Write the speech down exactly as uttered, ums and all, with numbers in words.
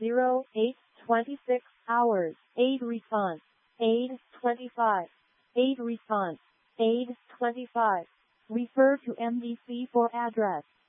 zero eight twenty-six hours. Aid response. Aid twenty-five. Aid response. Aid twenty-five. Refer to M D C for address.